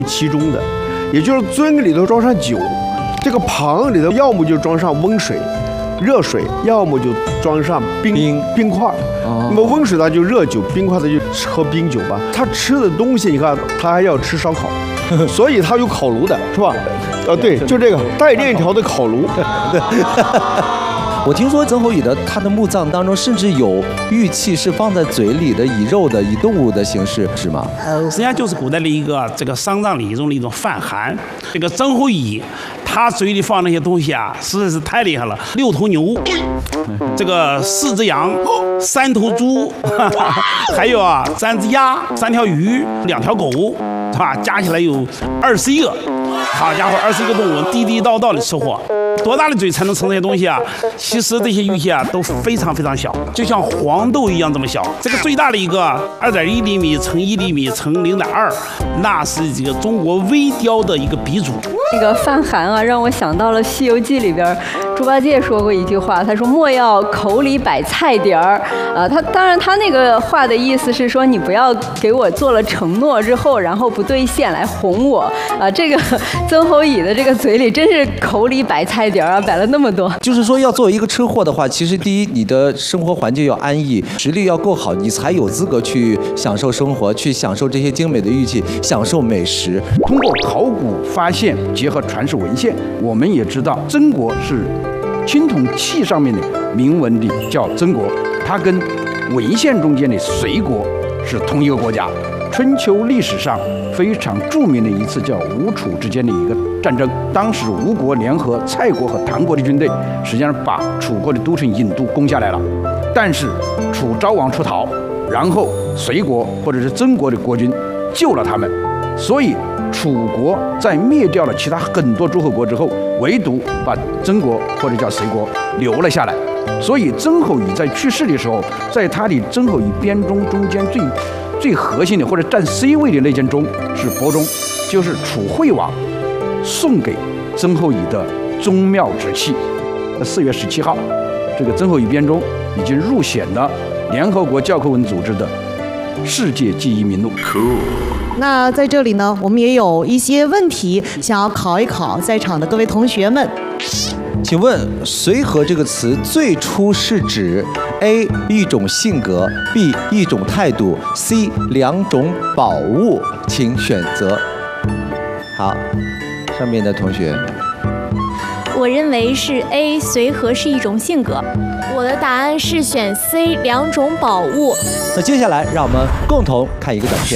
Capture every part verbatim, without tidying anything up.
其中的，也就是樽里头装上酒，这个旁里头要么就装上温水、热水，要么就装上冰冰冰块。哦、那么温水它就热酒，冰块它就喝冰酒吧。他吃的东西，你看他还要吃烧烤，所以他有烤炉的，是吧？呃，对，就这个带链条的烤炉。 我听说曾侯乙的他的墓葬当中，甚至有玉器是放在嘴里的，以肉的、以动物的形式，是吗？ 呃，实际上就是古代的一个这个丧葬礼中的一种范涵。这个曾侯乙，他嘴里放那些东西啊，实在是太厉害了。六头牛，这个四只羊，三头猪，还有啊三只鸭，三条鱼，两条狗，是吧？加起来有二十一个。好家伙，二十一个动物，地地道道的吃货。多大的嘴才能盛这些东西啊？其实这些玉器啊都非常非常小，就像黄豆一样这么小。这个最大的一个二点一厘米乘一厘米乘零点二，那是这个中国微雕的一个鼻祖。 那个范涵啊，让我想到了《西游记》里边，猪八戒说过一句话，他说莫要口里摆菜碟儿啊。他当然他那个话的意思是说，你不要给我做了承诺之后，然后不兑现来哄我啊。这个曾侯乙的这个嘴里真是口里摆菜碟儿啊，摆了那么多。 就是说，要作为一个吃货的话，其实第一，你的生活环境要安逸，实力要够好，你才有资格去享受生活，去享受这些精美的玉器，享受美食。 通过考古发现，结合传世文献，我们也知道曾国是青铜器上面的铭文里叫曾国，它跟文献中间的隋国是同一个国家。春秋历史上非常著名的一次叫吴楚之间的一个战争，当时吴国联合蔡国和唐国的军队，实际上把楚国的都城郢都攻下来了，但是楚昭王出逃，然后隋国或者是曾国的国军救了他们，所以楚国在灭掉了其他很多诸侯国之后，唯独把曾国或者叫隋国留了下来。所以曾侯乙在去世的时候，在他的曾侯乙编钟中间最最核心的或者占 C 位的那件钟是帛钟，就是楚惠王送给曾侯乙的宗庙之器。四月十七号，这个曾侯乙编钟已经入选了联合国教科文组织的世界记忆名录。 那在这里呢，我们也有一些问题想要考一考在场的各位同学们。 请问随和这个词最初是指 A 一种性格 B 一种态度 C 两种宝物，请选择。好，上面的同学， 我认为是 A 随和是一种性格。我的答案是选 C 两种宝物。 那接下来让我们共同看一个短片。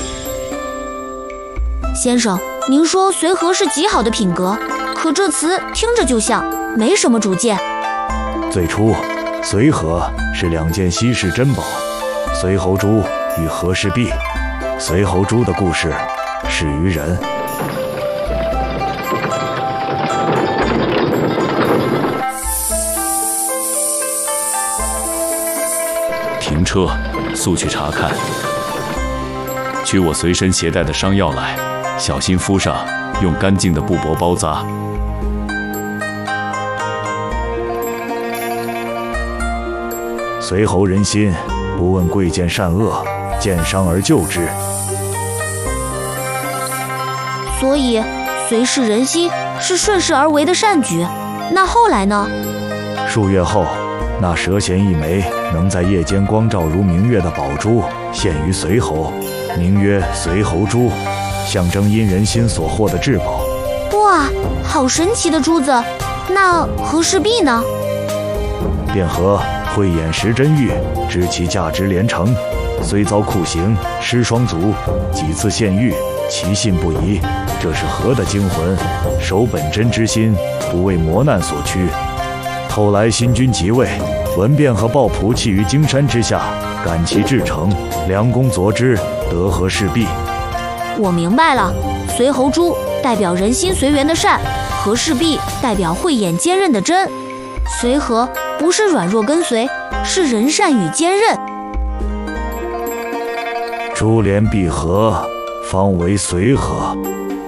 先生，您说随和是极好的品格，可这词听着就像没什么主见。 最初，随和是两件稀世珍宝，随侯珠与和氏璧。随侯珠的故事始于人。停车，速去查看。取我随身携带的伤药来，小心敷上，用干净的布帛包扎。随侯人心，不问贵贱善恶，见伤而救之。 所以，随是人心，是顺势而为的善举。那后来呢？ 数月后，那蛇衔一枚能在夜间光照如明月的宝珠，献于随侯，名曰随侯珠，象征因人心所获的至宝。 哇，好神奇的珠子！那和氏璧呢？ 卞和慧眼识真玉，知其价值连城，虽遭酷刑，失双足，几次献玉，其信不疑。这是和的精魂，守本真之心，不为磨难所屈。后来新君即位，闻卞和抱朴弃于荆山之下，感其至诚，良公佐之，得和氏璧。 我明白了，随侯珠代表人心随缘的善，和氏璧代表慧眼坚韧的真。随和不是软弱跟随，是仁善与坚韧。 珠联璧合，方为随和。